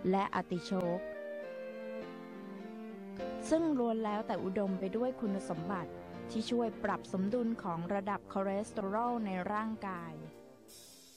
และอาร์ติโชกซึ่งล้วนแล้วแต่อุดมไปด้วยคุณสมบัติที่ช่วยปรับสมดุลของระดับคอเลสเตอรอลในร่างกาย